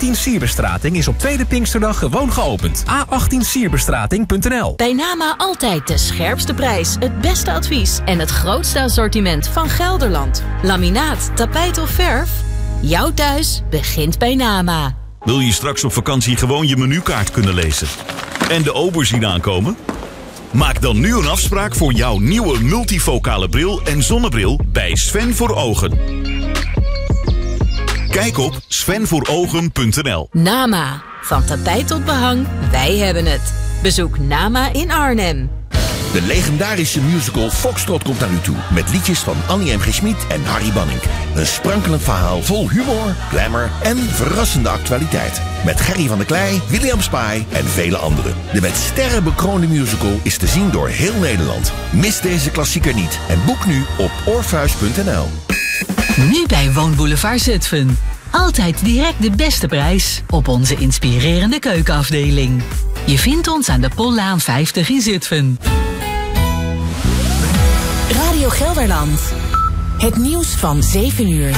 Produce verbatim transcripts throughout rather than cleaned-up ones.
achttien Sierbestrating is op tweede Pinksterdag gewoon geopend. A achttien sierbestrating punt n l. Bij Nama altijd de scherpste prijs, het beste advies en het grootste assortiment van Gelderland. Laminaat, tapijt of verf? Jouw thuis begint bij Nama. Wil je straks op vakantie gewoon je menukaart kunnen lezen? En de ober zien aankomen? Maak dan nu een afspraak voor jouw nieuwe multifocale bril en zonnebril bij Sven voor Ogen. Kijk op sven voor ogen punt n l. Nama. Van tapijt tot behang, wij hebben het. Bezoek Nama in Arnhem. De legendarische musical Foxtrot komt naar u toe. Met liedjes van Annie M G. Schmid en Harry Banning. Een sprankelend verhaal vol humor, glamour en verrassende actualiteit. Met Gerry van der Klei, William Spy en vele anderen. De met sterren bekroonde musical is te zien door heel Nederland. Mis deze klassieker niet en boek nu op orpheus punt n l. Nu bij Woonboulevard Zutphen. Altijd direct de beste prijs op onze inspirerende keukenafdeling. Je vindt ons aan de Pollaan vijftig in Zutphen. Radio Gelderland. Het nieuws van zeven uur.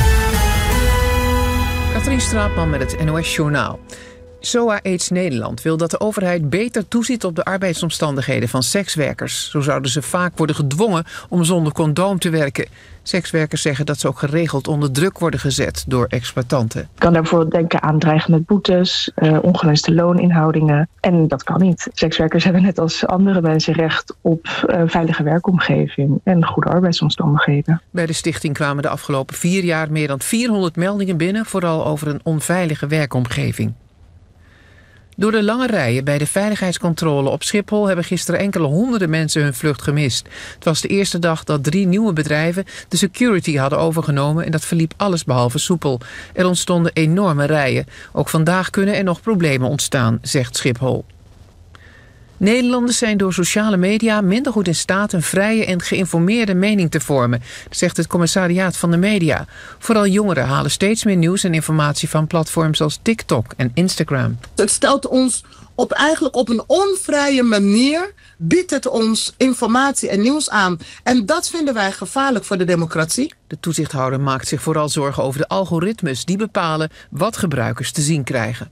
Katrien Straatman met het N O S-journaal. S O A AIDS Nederland wil dat de overheid beter toeziet op de arbeidsomstandigheden van sekswerkers. Zo zouden ze vaak worden gedwongen om zonder condoom te werken. Sekswerkers zeggen dat ze ook geregeld onder druk worden gezet door exploitanten. Ik kan daar bijvoorbeeld denken aan dreigen met boetes, uh, ongewenste looninhoudingen. En dat kan niet. Sekswerkers hebben net als andere mensen recht op uh, veilige werkomgeving en goede arbeidsomstandigheden. Bij de stichting kwamen de afgelopen vier jaar meer dan vierhonderd meldingen binnen, vooral over een onveilige werkomgeving. Door de lange rijen bij de veiligheidscontrole op Schiphol hebben gisteren enkele honderden mensen hun vlucht gemist. Het was de eerste dag dat drie nieuwe bedrijven de security hadden overgenomen en dat verliep allesbehalve soepel. Er ontstonden enorme rijen. Ook vandaag kunnen er nog problemen ontstaan, zegt Schiphol. Nederlanders zijn door sociale media minder goed in staat een vrije en geïnformeerde mening te vormen, zegt het commissariaat van de media. Vooral jongeren halen steeds meer nieuws en informatie van platforms als TikTok en Instagram. Het stelt ons op eigenlijk op een onvrije manier, biedt het ons informatie en nieuws aan. En dat vinden wij gevaarlijk voor de democratie. De toezichthouder maakt zich vooral zorgen over de algoritmes die bepalen wat gebruikers te zien krijgen.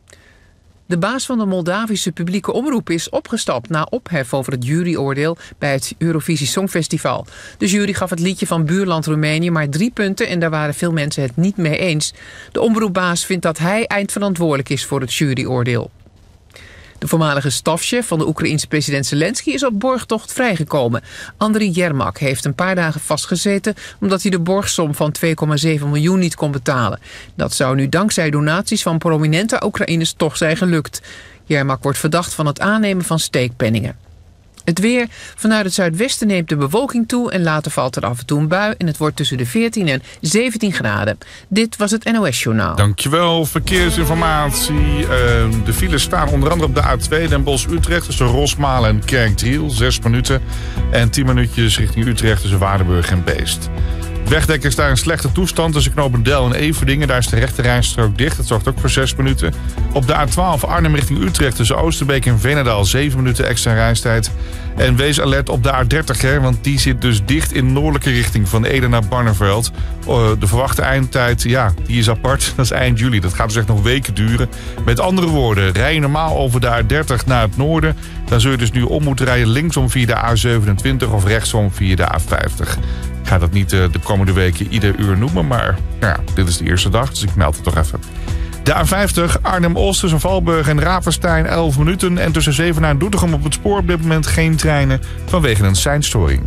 De baas van de Moldavische publieke omroep is opgestapt na ophef over het juryoordeel bij het Eurovisie Songfestival. De jury gaf het liedje van buurland Roemenië maar drie punten en daar waren veel mensen het niet mee eens. De omroepbaas vindt dat hij eindverantwoordelijk is voor het juryoordeel. De voormalige stafchef van de Oekraïense president Zelensky is op borgtocht vrijgekomen. Andriy Yermak heeft een paar dagen vastgezeten omdat hij de borgsom van twee komma zeven miljoen niet kon betalen. Dat zou nu dankzij donaties van prominente Oekraïners toch zijn gelukt. Yermak wordt verdacht van het aannemen van steekpenningen. Het weer. Vanuit het zuidwesten neemt de bewolking toe en later valt er af en toe een bui en het wordt tussen de veertien en zeventien graden. Dit was het N O S-journaal. Dankjewel. Verkeersinformatie. Uh, de files staan onder andere op de A twee Den Bosch-Utrecht tussen Rosmalen en Kerkdriel, zes minuten. En tien minuutjes richting Utrecht tussen Waardenburg en Beest. Wegdek is daar in slechte toestand tussen Knopendel en Everdingen. Daar is de rechte rijstrook dicht. Dat zorgt ook voor zes minuten. Op de A twaalf Arnhem richting Utrecht tussen Oosterbeek en Veenendaal zeven minuten extra reistijd. En wees alert op de A dertig, hè, want die zit dus dicht in noordelijke richting van Ede naar Barneveld. Uh, de verwachte eindtijd, ja, die is apart. Dat is eind juli. Dat gaat dus echt nog weken duren. Met andere woorden, rij je normaal over de A dertig naar het noorden. Dan zul je dus nu om moeten rijden linksom via de A zevenentwintig of rechtsom via de A vijftig. Ik ga dat niet uh, de komende weken ieder uur noemen, maar ja, dit is de eerste dag, dus ik meld het toch even. De A vijftig, Arnhem-Oost tussen Valburg en Ravenstein, elf minuten. En tussen Zevenaar en Doetinchem op het spoor op dit moment geen treinen vanwege een seinstoring.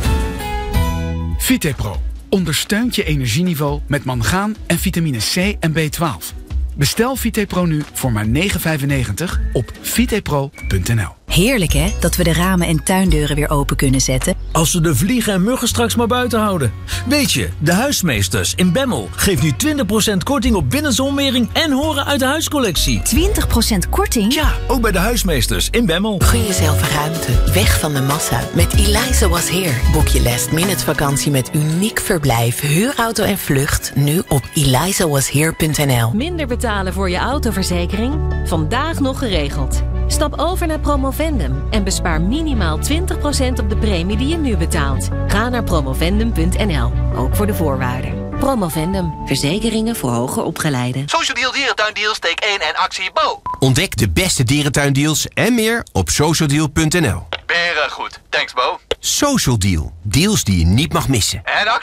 Vitepro ondersteunt je energieniveau met mangaan en vitamine C en B twaalf. Bestel Vitepro nu voor maar negen vijfennegentig op vitepro punt n l. Heerlijk hè, dat we de ramen en tuindeuren weer open kunnen zetten. Als we de vliegen en muggen straks maar buiten houden. Weet je, de huismeesters in Bemmel geeft nu twintig procent korting op binnenzonwering en horen uit de huiscollectie. twintig procent korting? Ja, ook bij de huismeesters in Bemmel. Gun jezelf ruimte, weg van de massa. Met Eliza Was Here boek je last minute vakantie met uniek verblijf, huurauto en vlucht nu op eliza was here punt n l. Minder betalen voor je autoverzekering? Vandaag nog geregeld. Stap over naar Promovendum en bespaar minimaal twintig procent op de premie die je nu betaalt. Ga naar promovendum punt n l, ook voor de voorwaarden. Promovendum, verzekeringen voor hoger opgeleiden. Social Deal dierentuindeals, take één en actie Bo. Ontdek de beste dierentuindeals en meer op socialdeal punt n l. Beren goed. Thanks Bo. Social Deal. Deals die je niet mag missen. En actie.